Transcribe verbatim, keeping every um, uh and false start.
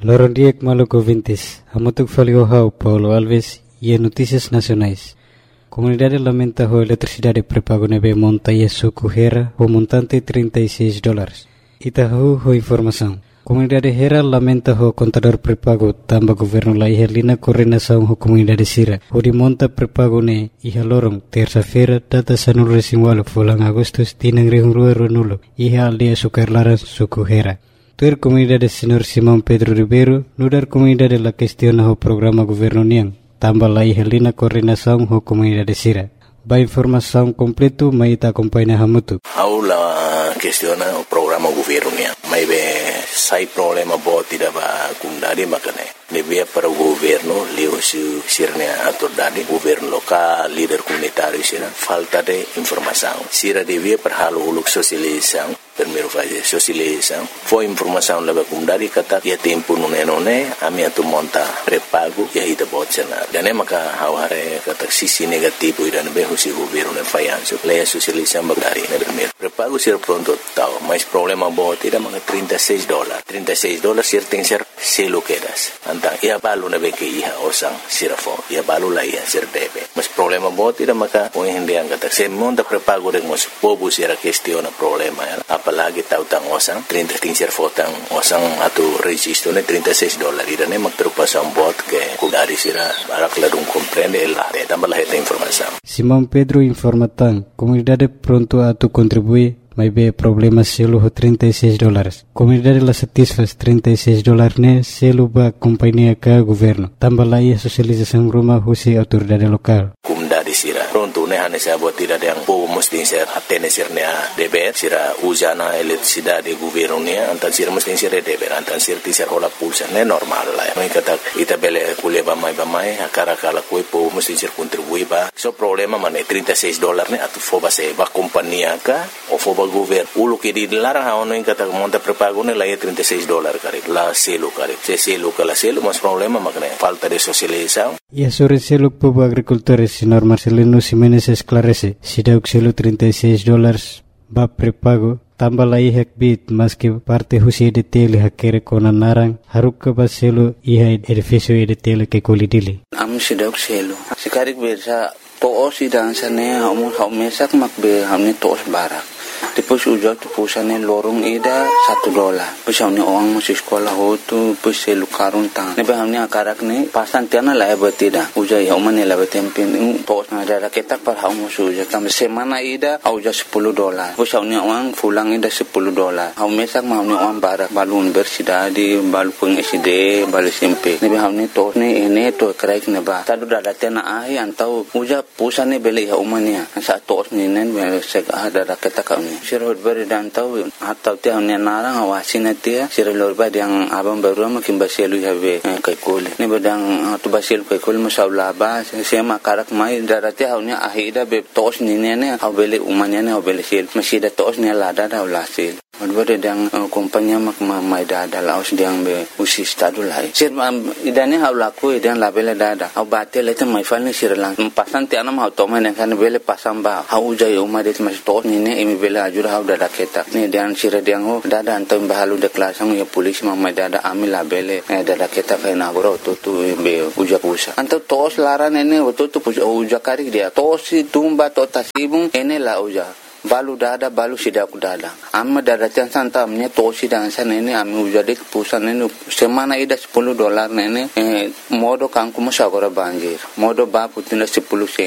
Lorong Diek Maluku Vintes, Hamutuk Faliohau, Paulo Alves e Notícias Nacionais. Comunidade lamenta a eletricidade pré-pago nebe monta e suco Hera, o montante trinta e seis dólares. Itahu ho informação. Comunidade Hera lamenta o contador pré-pago tamba governo la ihalina coordenação ho comunidade Sira. O de monta pré-pago ne iha lorong terça-feira data sanul resinwalo fulang Agustus tinang rihung rua runulo iha aldia sukar laran suku Hera. Tuer comunidade Senhor Simão Pedro Ribeiro nudar comunidade la questiona ho programa governo niang tamba la ihalina coordenação ho comunidade Sira. Ba informação completo mai ta acompanha hamutu. Aula questiona o programa governo niang. Mai be sai problema bo tidak ba kundari makane. Nebia para o governo leu su sirnya atordade governo local líder comunitário sira falta de informação. Sira devia para halo uluk sosialização primeiro fase sosialização foi informação leva kundari kata ya tempo nune nune ami atu monta pré-pago ya ida botcana. Dan maka haware kata sisi negativo ida be husi governo ne fayanso le sosialização bagari ne primeiro pré-pago sira pronto tau mas problema bo tidak maka trinta e seis dólares trinta e seis dólares sir tem ser selo quedas antang ia balu na be ke iha osang sirafo ia balu la ia sir debe mas problema bo tidak maka o hindi ang kata se monta pré-pago de mos pobu sira questiona problema ya apalagi tau tang osang trinta ting sir fotang osang atu registro ne trinta e seis dólares ida ne mak terpasang bot ke kudari sira barak ladung comprende la de tambah esta informação. Simão Pedro informa tan comunidade pronto a tu contribuir mas be problema selo ho trinta e seis dólares. Comunidade la satisfaz trinta e seis dólares ne selo ba companhia ka governo. Tambah la ia sosialização rumah husi autoridade lokal. Comunidade sira pronto ne hane sa buat tidak yang po mesti ser hatene sirnya deber sira usana eletricidade governo ne antan sira mesti sira deber antan sira tisar hola pulsa ne normal la. Mai kata ita bele kuleba mai ba mai akara kala koi po mesti sir contribui ba. So problema mane trinta e seis dólares ne atu foba se ba companhia ka o foba governo ulu que di larang ha ono kata monta pré-pago ne la ia trinta e seis dólares kare la selo kare se selo kala selo mas problema makne falta de socialização. E a sobre selo povo agricultores senhor Marcelino Ximenes esclarece si da selo trinta e seis dólares ba pré-pago tambah la ihak bit mas que parte husi de tele hakere kona narang haruk ba selo iha edifício de tele que colidili am sidok selo sikarik bersa to osi dansane hamu hamesak makbe hamne tos barak Depois ujar tu pusane lorong ida satu dolar. Pusane orang masih sekolah hotu pusai lukarun tang. Nebe hamne akarak ne pasan tiana lah betida. Ujar ya umane lah betempin. Tos nada ketak par hamu suja. Tam semana ida ujar sepuluh dolar. Pusane orang pulang ida sepuluh dolar. Hamu mesak hamne orang barak balu universidade balu pengeside balu S M P. Nebe hamne tos ne ene to kraik neba. Tadu dada tiana ahi antau ujar pusane beli ya umane. Sa tos ni nen sek ada ketak kami. Sirot beri dan tahu atau tiang ni narang awasin dia sirot beri yang abang baru makin basilu habe kai kol ni bedang tu basilu kai kol masalah ba sema karak mai darati haunya ahida be tos ni ne au bele umanya ne au bele sil masih da tos ni lada da ulasil Berde yang kompanya mak mai dada laos diang be usi stadu lai sir idane hau laku idan labele dada au batel itu mai fal ni sir lang pasan ti anam hau toma ne kan bele pasam ba hau jai umma det mas tos ni ne imi bele ajur hau dada ketak ni dan sir diang ho dada antam bahalu de kelas ang ya polis mak mai dada ami labele dada ketak kai na goro tu tu be uja pusa anto tos laran ene tu tu uja kari dia tos tumba to tasibung ene la uja balu dada balu sidak dada amma dada chan santa amne tosi dan sana ini ami ujade pusan ini semana ida sepuluh dolar nene eh, modo kangku masagora banjir modo ba putina sepuluh sen